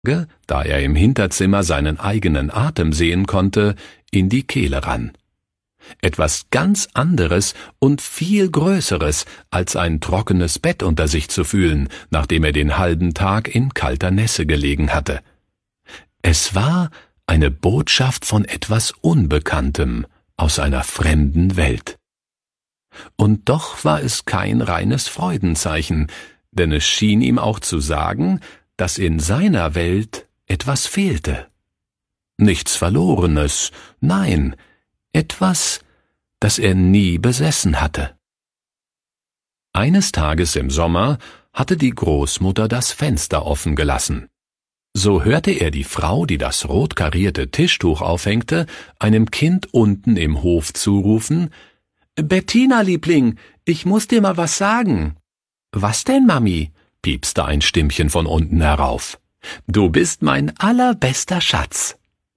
da er im Hinterzimmer seinen eigenen Atem sehen konnte, in die Kehle rann. Etwas ganz anderes und viel Größeres, als ein trockenes Bett unter sich zu fühlen, nachdem er den halben Tag in kalter Nässe gelegen hatte. Es war eine Botschaft von etwas Unbekanntem aus einer fremden Welt. Und doch war es kein reines Freudenzeichen, denn es schien ihm auch zu sagen, dass in seiner Welt etwas fehlte. Nichts Verlorenes, nein, etwas, das er nie besessen hatte. Eines Tages im Sommer hatte die Großmutter das Fenster offen gelassen. So hörte er die Frau, die das rot karierte Tischtuch aufhängte, einem Kind unten im Hof zurufen: »Bettina, Liebling, ich muß dir mal was sagen.« »Was denn, Mami?« piepste ein Stimmchen von unten herauf. »Du bist mein allerbester Schatz.«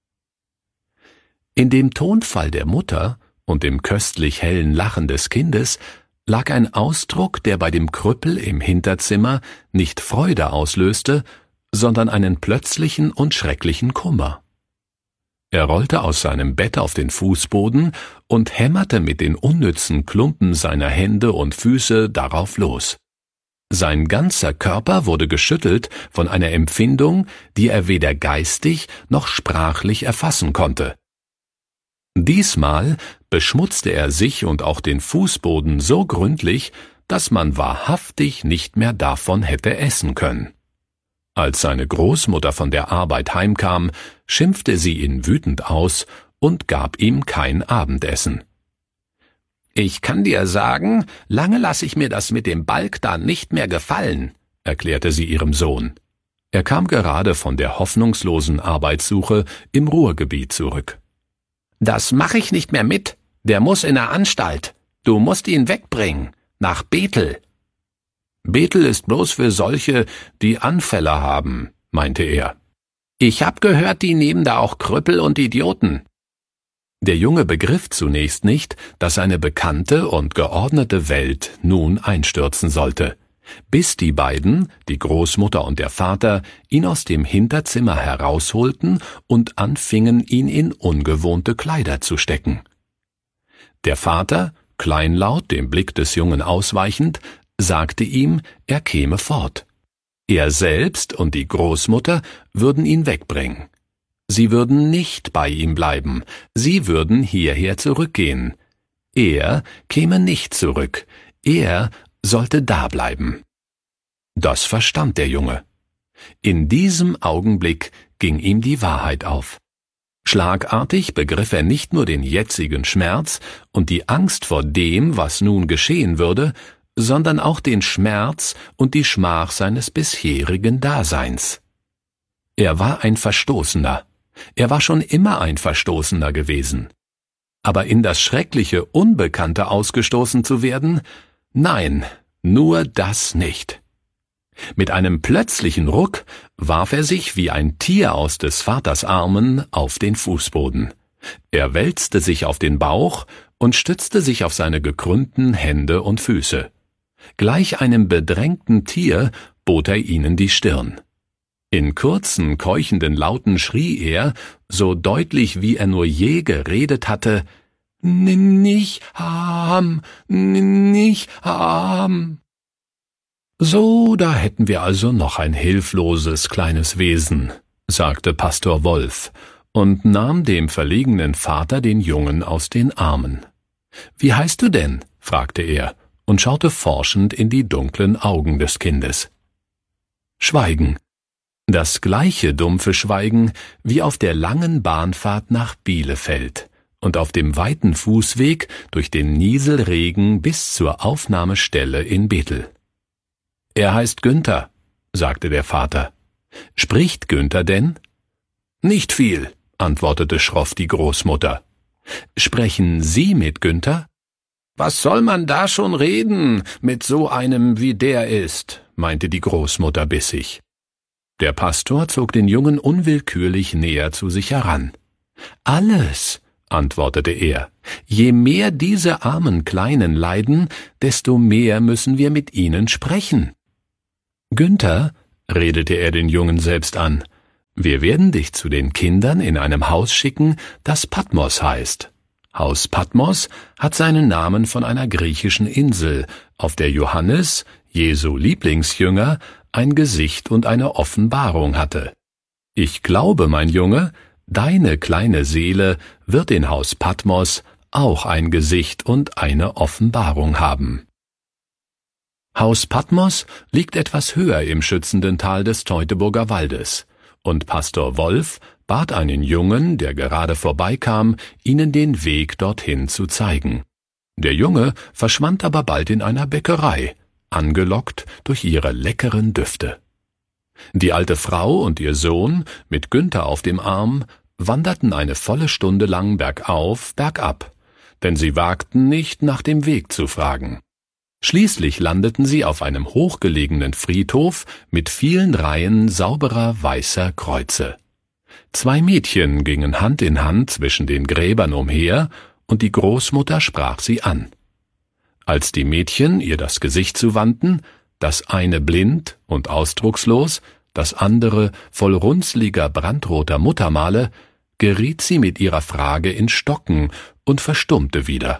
In dem Tonfall der Mutter und dem köstlich hellen Lachen des Kindes lag ein Ausdruck, der bei dem Krüppel im Hinterzimmer nicht Freude auslöste, sondern einen plötzlichen und schrecklichen Kummer. Er rollte aus seinem Bett auf den Fußboden und hämmerte mit den unnützen Klumpen seiner Hände und Füße darauf los. Sein ganzer Körper wurde geschüttelt von einer Empfindung, die er weder geistig noch sprachlich erfassen konnte. Diesmal beschmutzte er sich und auch den Fußboden so gründlich, dass man wahrhaftig nicht mehr davon hätte essen können. Als seine Großmutter von der Arbeit heimkam, schimpfte sie ihn wütend aus und gab ihm kein Abendessen. »Ich kann dir sagen, lange lasse ich mir das mit dem Balg da nicht mehr gefallen«, erklärte sie ihrem Sohn. Er kam gerade von der hoffnungslosen Arbeitssuche im Ruhrgebiet zurück. »Das mache ich nicht mehr mit. Der muss in der Anstalt. Du musst ihn wegbringen. Nach Bethel.« »Bethel ist bloß für solche, die Anfälle haben«, meinte er. »Ich hab gehört, die nehmen da auch Krüppel und Idioten.« Der Junge begriff zunächst nicht, dass seine bekannte und geordnete Welt nun einstürzen sollte, bis die beiden, die Großmutter und der Vater, ihn aus dem Hinterzimmer herausholten und anfingen, ihn in ungewohnte Kleider zu stecken. Der Vater, kleinlaut dem Blick des Jungen ausweichend, sagte ihm, er käme fort. Er selbst und die Großmutter würden ihn wegbringen. Sie würden nicht bei ihm bleiben, sie würden hierher zurückgehen. Er käme nicht zurück, er sollte dableiben. Das verstand der Junge. In diesem Augenblick ging ihm die Wahrheit auf. Schlagartig begriff er nicht nur den jetzigen Schmerz und die Angst vor dem, was nun geschehen würde, sondern auch den Schmerz und die Schmach seines bisherigen Daseins. Er war ein Verstoßener. Er war schon immer ein Verstoßener gewesen. Aber in das schreckliche Unbekannte ausgestoßen zu werden? Nein, nur das nicht. Mit einem plötzlichen Ruck warf er sich wie ein Tier aus des Vaters Armen auf den Fußboden. Er wälzte sich auf den Bauch und stützte sich auf seine gekrümmten Hände und Füße. Gleich einem bedrängten Tier bot er ihnen die Stirn. In kurzen, keuchenden Lauten schrie er, so deutlich wie er nur je geredet hatte: »Nicht ham, nicht ham.« »So, da hätten wir also noch ein hilfloses kleines Wesen«, sagte Pastor Wolf und nahm dem verlegenen Vater den Jungen aus den Armen. »Wie heißt du denn?« fragte er und schaute forschend in die dunklen Augen des Kindes. Schweigen. Das gleiche dumpfe Schweigen wie auf der langen Bahnfahrt nach Bielefeld und auf dem weiten Fußweg durch den Nieselregen bis zur Aufnahmestelle in Bethel. »Er heißt Günther«, sagte der Vater. »Spricht Günther denn?« »Nicht viel«, antwortete schroff die Großmutter. »Sprechen Sie mit Günther?« »Was soll man da schon reden, mit so einem wie der ist«, meinte die Großmutter bissig. Der Pastor zog den Jungen unwillkürlich näher zu sich heran. »Alles«, antwortete er, »je mehr diese armen Kleinen leiden, desto mehr müssen wir mit ihnen sprechen.« »Günther«, redete er den Jungen selbst an, Wir werden dich zu den Kindern in einem Haus schicken, das Patmos heißt. Haus Patmos hat seinen Namen von einer griechischen Insel, auf der Johannes, Jesu Lieblingsjünger, ein Gesicht und eine Offenbarung hatte. Ich glaube, mein Junge, deine kleine Seele wird in Haus Patmos auch ein Gesicht und eine Offenbarung haben. Haus Patmos liegt etwas höher im schützenden Tal des Teutoburger Waldes, und Pastor Wolf bat einen Jungen, der gerade vorbeikam, ihnen den Weg dorthin zu zeigen. Der Junge verschwand aber bald in einer Bäckerei, angelockt durch ihre leckeren Düfte. Die alte Frau und ihr Sohn, mit Günther auf dem Arm, wanderten eine volle Stunde lang bergauf, bergab, denn sie wagten nicht, nach dem Weg zu fragen. Schließlich landeten sie auf einem hochgelegenen Friedhof mit vielen Reihen sauberer weißer Kreuze. 2 Mädchen gingen Hand in Hand zwischen den Gräbern umher, und die Großmutter sprach sie an. Als die Mädchen ihr das Gesicht zuwandten, das eine blind und ausdruckslos, das andere voll runzliger, brandroter Muttermale, geriet sie mit ihrer Frage in Stocken und verstummte wieder.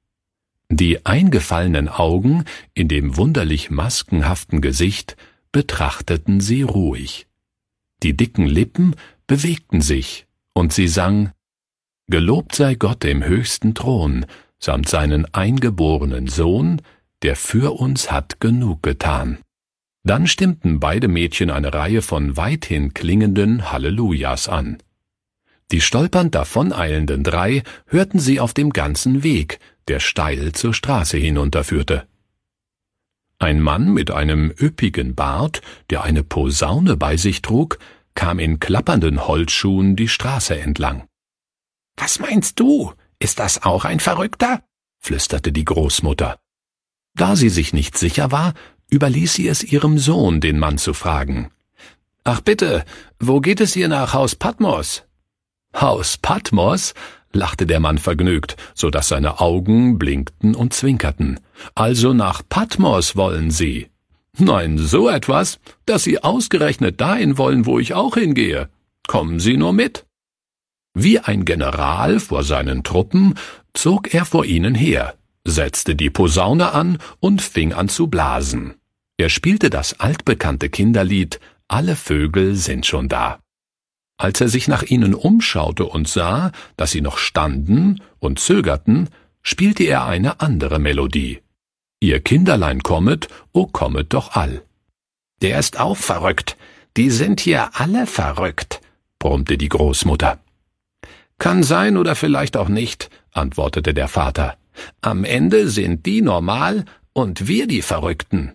Die eingefallenen Augen in dem wunderlich maskenhaften Gesicht betrachteten sie ruhig. Die dicken Lippen bewegten sich, und sie sang: »Gelobt sei Gott im höchsten Thron, samt seinen eingeborenen Sohn, der für uns hat genug getan.« Dann stimmten beide Mädchen eine Reihe von weithin klingenden Hallelujahs an. Die stolpernd davoneilenden 3 hörten sie auf dem ganzen Weg, der steil zur Straße hinunterführte. Ein Mann mit einem üppigen Bart, der eine Posaune bei sich trug, kam in klappernden Holzschuhen die Straße entlang. »Was meinst du? Ist das auch ein Verrückter?« flüsterte die Großmutter. Da sie sich nicht sicher war, überließ sie es ihrem Sohn, den Mann zu fragen. »Ach bitte, wo geht es hier nach Haus Patmos?« »Haus Patmos?« lachte der Mann vergnügt, so dass seine Augen blinkten und zwinkerten. »Also nach Patmos wollen Sie?« »Nein, so etwas, dass Sie ausgerechnet dahin wollen, wo ich auch hingehe. Kommen Sie nur mit.« Wie ein General vor seinen Truppen zog er vor ihnen her, setzte die Posaune an und fing an zu blasen. Er spielte das altbekannte Kinderlied »Alle Vögel sind schon da«. Als er sich nach ihnen umschaute und sah, dass sie noch standen und zögerten, spielte er eine andere Melodie. »Ihr Kinderlein kommet, o kommet doch all.« »Der ist auch verrückt, die sind hier alle verrückt«, brummte die Großmutter. »Kann sein oder vielleicht auch nicht«, antwortete der Vater. »Am Ende sind die normal und wir die Verrückten.«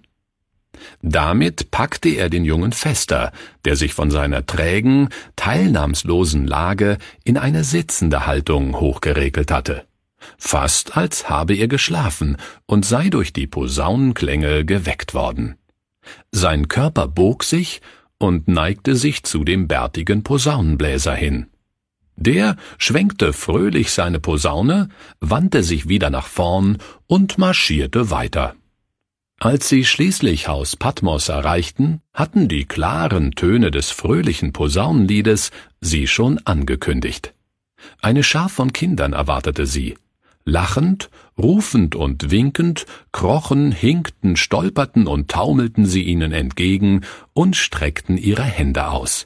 Damit packte er den Jungen fester, der sich von seiner trägen, teilnahmslosen Lage in eine sitzende Haltung hochgeregelt hatte. Fast als habe er geschlafen und sei durch die Posaunenklänge geweckt worden. Sein Körper bog sich und neigte sich zu dem bärtigen Posaunenbläser hin. Der schwenkte fröhlich seine Posaune, wandte sich wieder nach vorn und marschierte weiter. Als sie schließlich Haus Patmos erreichten, hatten die klaren Töne des fröhlichen Posaunenliedes sie schon angekündigt. Eine Schar von Kindern erwartete sie. Lachend, rufend und winkend krochen, hinkten, stolperten und taumelten sie ihnen entgegen und streckten ihre Hände aus.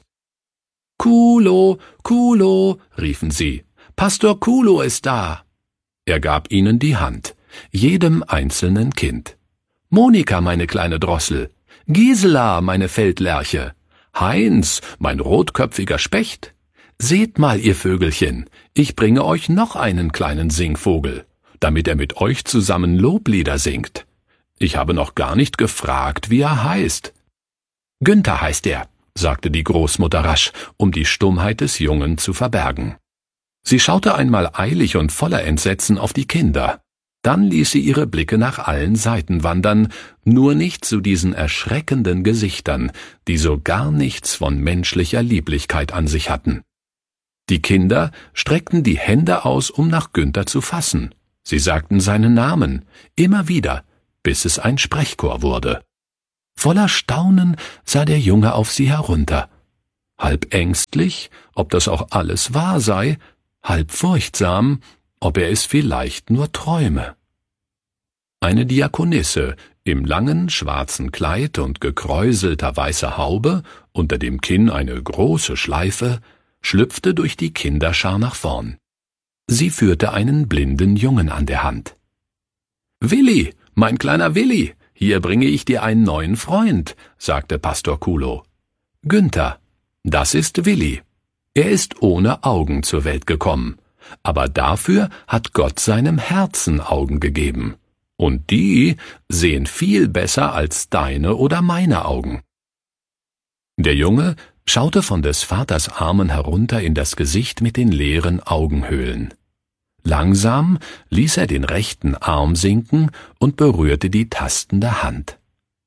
»Kulo, Kulo«, riefen sie, »Pastor Kulo ist da.« Er gab ihnen die Hand, jedem einzelnen Kind. »Monika, meine kleine Drossel, Gisela, meine Feldlerche, Heinz, mein rotköpfiger Specht. Seht mal, ihr Vögelchen, ich bringe euch noch einen kleinen Singvogel, damit er mit euch zusammen Loblieder singt. Ich habe noch gar nicht gefragt, wie er heißt.« »Günther heißt er«, sagte die Großmutter rasch, um die Stummheit des Jungen zu verbergen. Sie schaute einmal eilig und voller Entsetzen auf die Kinder. Dann ließ sie ihre Blicke nach allen Seiten wandern, nur nicht zu diesen erschreckenden Gesichtern, die so gar nichts von menschlicher Lieblichkeit an sich hatten. Die Kinder streckten die Hände aus, um nach Günther zu fassen. Sie sagten seinen Namen, immer wieder, bis es ein Sprechchor wurde. Voller Staunen sah der Junge auf sie herunter. halb ängstlich, ob das auch alles wahr sei, halb furchtsam, ob er es vielleicht nur träume. Eine Diakonisse im langen schwarzen Kleid und gekräuselter weißer Haube, unter dem Kinn eine große Schleife, schlüpfte durch die Kinderschar nach vorn. Sie führte einen blinden Jungen an der Hand. »Willi, mein kleiner Willi, hier bringe ich dir einen neuen Freund«, sagte Pastor Kulo. »Günther, das ist Willi. Er ist ohne Augen zur Welt gekommen, aber dafür hat Gott seinem Herzen Augen gegeben. Und die sehen viel besser als deine oder meine Augen.« Der Junge schaute von des Vaters Armen herunter in das Gesicht mit den leeren Augenhöhlen. Langsam ließ er den rechten Arm sinken und berührte die tastende Hand.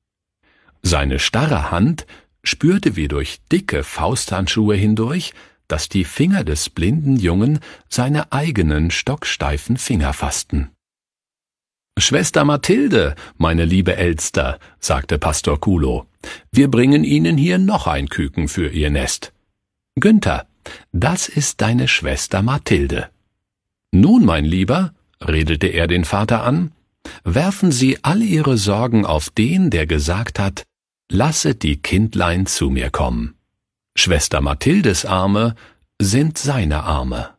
Seine starre Hand spürte wie durch dicke Fausthandschuhe hindurch, dass die Finger des blinden Jungen seine eigenen stocksteifen Finger fassten. »Schwester Mathilde, meine liebe Elster«, sagte Pastor Kulo, »wir bringen Ihnen hier noch ein Küken für Ihr Nest. Günther, das ist deine Schwester Mathilde. Nun, mein Lieber«, redete er den Vater an, »werfen Sie all Ihre Sorgen auf den, der gesagt hat, lasset die Kindlein zu mir kommen. Schwester Mathildes Arme sind seine Arme.«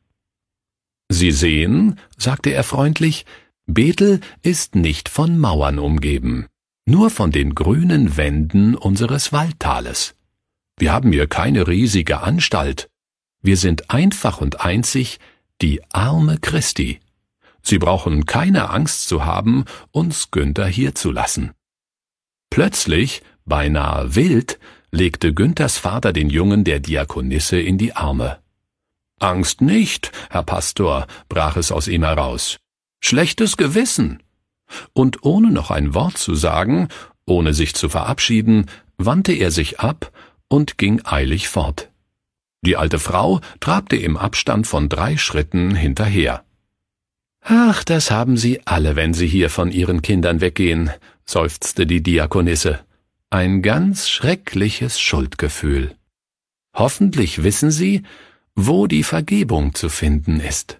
»Sie sehen«, sagte er freundlich, »Bethel ist nicht von Mauern umgeben, nur von den grünen Wänden unseres Waldtales. Wir haben hier keine riesige Anstalt. Wir sind einfach und einzig die Arme Christi. Sie brauchen keine Angst zu haben, uns Günther hier zu lassen.« Plötzlich, beinahe wild, legte Günthers Vater den Jungen der Diakonisse in die Arme. »Angst nicht, Herr Pastor«, brach es aus ihm heraus. »Schlechtes Gewissen.« Und ohne noch ein Wort zu sagen, ohne sich zu verabschieden, wandte er sich ab und ging eilig fort. Die alte Frau trabte im Abstand von 3 Schritten hinterher. »Ach, das haben sie alle, wenn sie hier von ihren Kindern weggehen«, seufzte die Diakonisse. »Ein ganz schreckliches Schuldgefühl. Hoffentlich wissen sie, wo die Vergebung zu finden ist.«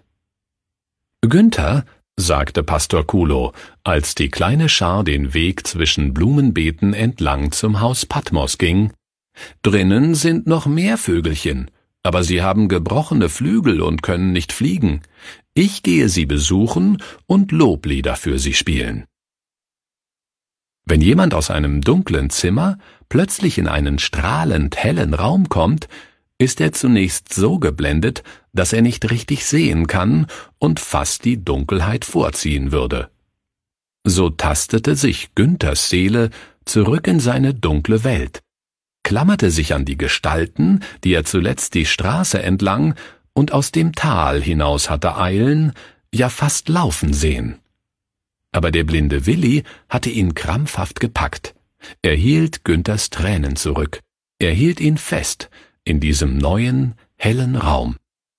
»Günther«, sagte Pastor Kulo, als die kleine Schar den Weg zwischen Blumenbeeten entlang zum Haus Patmos ging, »drinnen sind noch mehr Vögelchen, aber sie haben gebrochene Flügel und können nicht fliegen. Ich gehe sie besuchen und Loblieder für sie spielen.« Wenn jemand aus einem dunklen Zimmer plötzlich in einen strahlend hellen Raum kommt, ist er zunächst so geblendet, dass er nicht richtig sehen kann und fast die Dunkelheit vorziehen würde. So tastete sich Günthers Seele zurück in seine dunkle Welt, klammerte sich an die Gestalten, die er zuletzt die Straße entlang und aus dem Tal hinaus hatte eilen, ja fast laufen sehen. Aber der blinde Willi hatte ihn krampfhaft gepackt. Er hielt Günthers Tränen zurück. Er hielt ihn fest in diesem neuen, hellen Raum.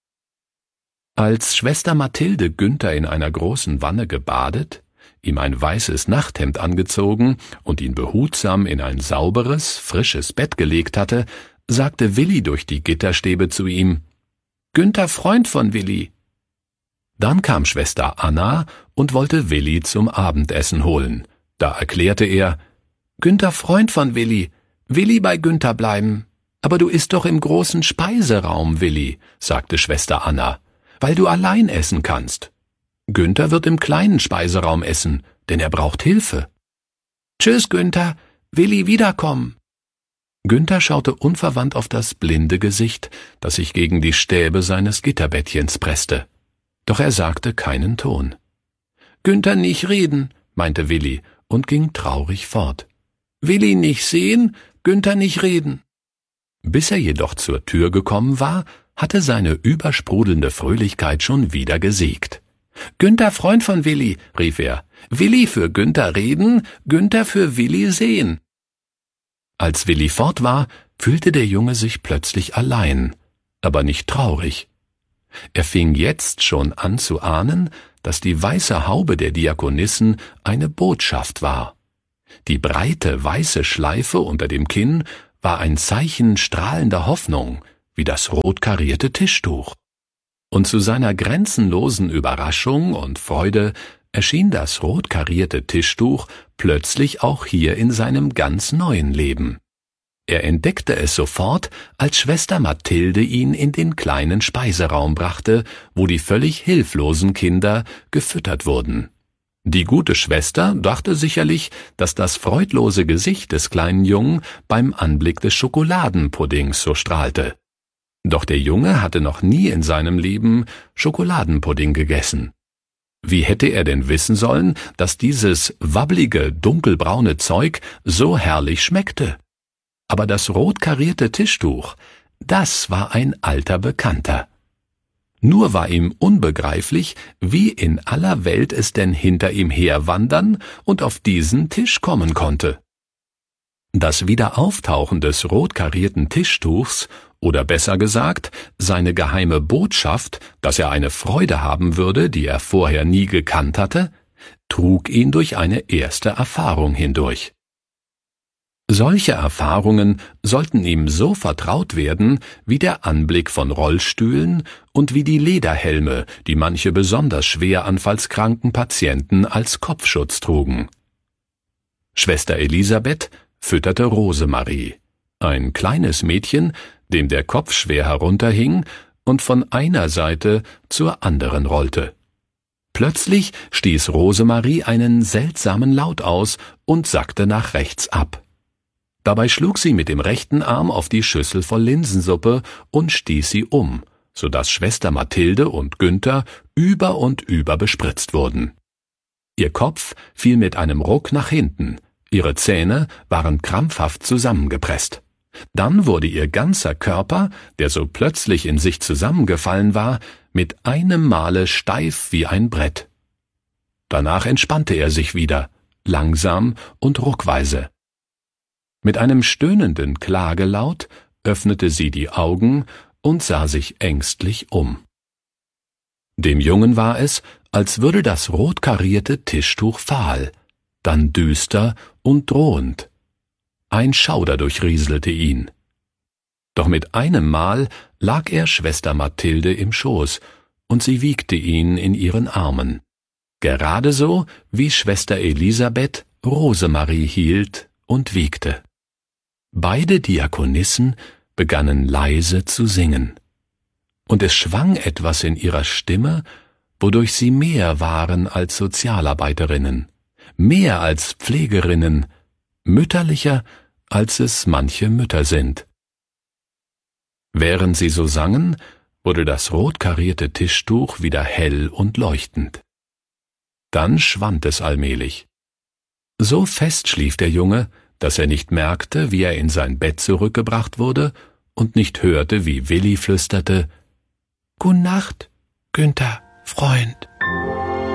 Als Schwester Mathilde Günther in einer großen Wanne gebadet, ihm ein weißes Nachthemd angezogen und ihn behutsam in ein sauberes, frisches Bett gelegt hatte, sagte Willi durch die Gitterstäbe zu ihm: »Günther, Freund von Willi.« Dann kam Schwester Anna und wollte Willi zum Abendessen holen. Da erklärte er: »Günther, Freund von Willi, Willi bei Günther bleiben.« »Aber du isst doch im großen Speiseraum, Willi«, sagte Schwester Anna, »weil du allein essen kannst. Günther wird im kleinen Speiseraum essen, denn er braucht Hilfe.« »Tschüss, Günther, Willi wiederkommen.« Günther schaute unverwandt auf das blinde Gesicht, das sich gegen die Stäbe seines Gitterbettchens presste. Doch er sagte keinen Ton. »Günther nicht reden«, meinte Willi und ging traurig fort. »Willi nicht sehen, Günther nicht reden.« Bis er jedoch zur Tür gekommen war, hatte seine übersprudelnde Fröhlichkeit schon wieder gesiegt. »Günther, Freund von Willi«, rief er, »Willi für Günther reden, Günther für Willi sehen.« Als Willi fort war, fühlte der Junge sich plötzlich allein, aber nicht traurig. Er fing jetzt schon an zu ahnen, dass die weiße Haube der Diakonissen eine Botschaft war. Die breite weiße Schleife unter dem Kinn war ein Zeichen strahlender Hoffnung, wie das rot karierte Tischtuch. Und zu seiner grenzenlosen Überraschung und Freude erschien das rot karierte Tischtuch plötzlich auch hier in seinem ganz neuen Leben. Er entdeckte es sofort, als Schwester Mathilde ihn in den kleinen Speiseraum brachte, wo die völlig hilflosen Kinder gefüttert wurden. Die gute Schwester dachte sicherlich, dass das freudlose Gesicht des kleinen Jungen beim Anblick des Schokoladenpuddings so strahlte. Doch der Junge hatte noch nie in seinem Leben Schokoladenpudding gegessen. Wie hätte er denn wissen sollen, dass dieses wabblige, dunkelbraune Zeug so herrlich schmeckte? Aber das rot karierte Tischtuch, das war ein alter Bekannter. Nur war ihm unbegreiflich, wie in aller Welt es denn hinter ihm herwandern und auf diesen Tisch kommen konnte. Das Wiederauftauchen des rot karierten Tischtuchs, oder besser gesagt, seine geheime Botschaft, dass er eine Freude haben würde, die er vorher nie gekannt hatte, trug ihn durch eine erste Erfahrung hindurch. Solche Erfahrungen sollten ihm so vertraut werden wie der Anblick von Rollstühlen und wie die Lederhelme, die manche besonders schwer anfallskranken Patienten als Kopfschutz trugen. Schwester Elisabeth fütterte Rosemarie, ein kleines Mädchen, dem der Kopf schwer herunterhing und von einer Seite zur anderen rollte. Plötzlich stieß Rosemarie einen seltsamen Laut aus und sackte nach rechts ab. Dabei schlug sie mit dem rechten Arm auf die Schüssel voll Linsensuppe und stieß sie um, so dass Schwester Mathilde und Günther über und über bespritzt wurden. Ihr Kopf fiel mit einem Ruck nach hinten, ihre Zähne waren krampfhaft zusammengepresst. Dann wurde ihr ganzer Körper, der so plötzlich in sich zusammengefallen war, mit einem Male steif wie ein Brett. Danach entspannte er sich wieder, langsam und ruckweise. Mit einem stöhnenden Klagelaut öffnete sie die Augen und sah sich ängstlich um. Dem Jungen war es, als würde das rot karierte Tischtuch fahl, dann düster und drohend. Ein Schauder durchrieselte ihn. Doch mit einem Mal lag er Schwester Mathilde im Schoß, und sie wiegte ihn in ihren Armen. Gerade so, wie Schwester Elisabeth Rosemarie hielt und wiegte. Beide Diakonissen begannen leise zu singen. Und es schwang etwas in ihrer Stimme, wodurch sie mehr waren als Sozialarbeiterinnen, mehr als Pflegerinnen, mütterlicher, als es manche Mütter sind. Während sie so sangen, wurde das rot karierte Tischtuch wieder hell und leuchtend. Dann schwand es allmählich. So fest schlief der Junge, dass er nicht merkte, wie er in sein Bett zurückgebracht wurde und nicht hörte, wie Willi flüsterte: »Gute Nacht, Günther, Freund.«